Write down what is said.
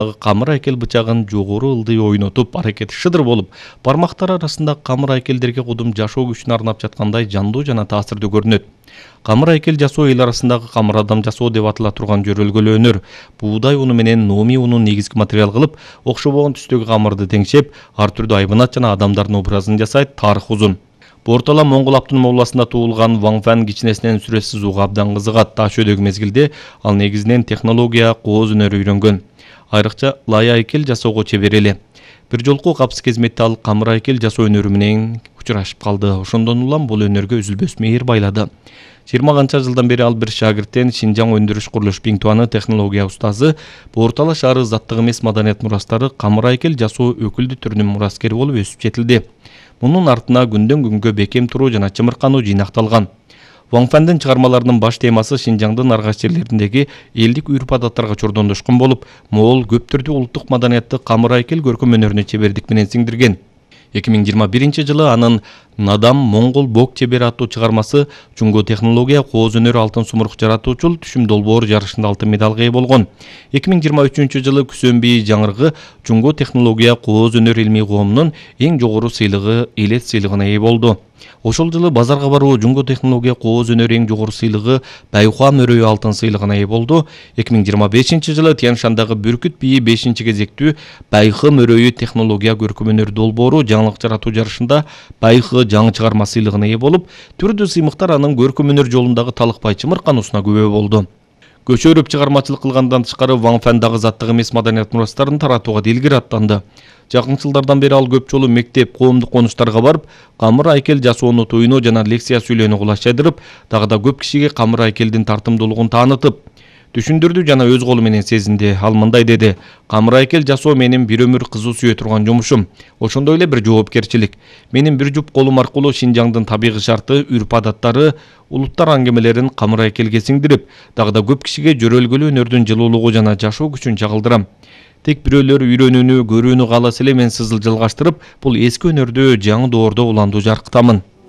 камыр айкел бычагын жогору ылдый ойнотуп, аракети шыдыр болуп, бармактар арасында камыр айкелдерге кудум жашоо күчүн арнап жаткандай жандуу жана таасирдүү көрүнөт. Камыр айкел жасоо эл арасындагы камыр адам жасоо деп атала турган жөрөлгөлүү өнөр. Буудай уну менен номи унун негизги материал кылып, окшобогон түстөгү камырды теңшеп, ар түрдүү айбанат жана адамдардын образын жасайт. Тарых узун. Бу ортала Моңгол автономия областында туулган Ван Фэн кичинесинен сүрөтсүз уга абдан кызыгат. Таш өдөгү мезгилде ал негизинен технология, кооз өнөрү үйрөнгөн. Айрыкча лай айкел жасоого чебер эле. Бир жолку капсыз кезметте ал камыр айкел жасоо өнөрү менен учурашып калды. Ошондон улам бул өнөргө үзүлбөс мейир байлады. 20 канча жылдан бери ал бир шагирттен Шинжаң өндүрүш курулуш Биңтуаны технология устазы, Бу Ортала шаары заттык эмес маданият мурастары камыр айкел жасоо өкүлдүү түрүнүн мураскери болуп өсүп жетилди. Мунун артына күндөн күнгө бекем туруу жана чымыркануу жыйнакталган. Ван Фэндин чыгармаларынын баш темасы Шинжаңдын аргаш жерлериндеги элдик үрп-адаттарга чордондошкон болуп, мол көп түрдүү улуттук маданиятты камыр айкел көркөм өнөрүнө чебердик менен сиңдирген. 2021 жылы анын Надам Моңгол бок чебери аттуу чыгармасы Жунго технология кооз өнөрү алтын сумурук жаратуучул түшүм долбоор жарышында алтын медалга ээ болгон. 2023 жылы Күсөнбий жаңыргы Жунго технология кооз өнөр илмий коомунун эң жогору сыйлыгы элет сыйлыгына ээ болду. Ошол жылы базарга баруу Жунго технология кооз өнөр эң жогору сыйлыгы Байхуа мөрөйү алтын сыйлыгына ээ болду. 2025 жылы Тянь-Шаньдагы Бүркүт бийи 5-кезектүү Байхы мөрөйү технология көркөм өнөр долбоору жаңылык жаратуу жарышында Байхы жаңы чыгарма сыйлыгына ээ болуп, түрдүү сыймыктар анын көркөм өнөр жолундагы талыкпай чымыркануусуна күбө болду. Көчөрүп чыгармачылык кылгандан тышкары Ван Фэн дагы заттык эмес маданият мурастарын таратууга дилгир аттанды. Жакын жылдардан бери ал көп жолу мектеп, коомдук конуштарга барып, камыр айкел жасоону туйноо жана лекция сүйлөөнү кулаш жайдырып, дагы да көп кишиге камыр айкелдин тартымдуулугун таанытып, түшүндүрдү жана өз колу менен сезинди. Ал мындай деди: камыр айкел жасоо менин бир өмүр кызуу сүйө турган жумушум. Ошондой эле бир жоопкерчилик. Менин бир жуп колум аркылуу Шинжаңдын табигый шарты, үрп-адаттары, улуттар аңгемелерин камыр айкелге сиңдирип, дагы да көп кишиге жөрөлгөлүү өнөрдүн жылуулугу жана жашоо күчүн чагылдырам. Тек бирөөлөр үйрөнүүнү, көрүүнү кааласа эле мен сызыл жалгаштырып, бул эски өнөрдү жаңы доордо уландуу жаркытамын.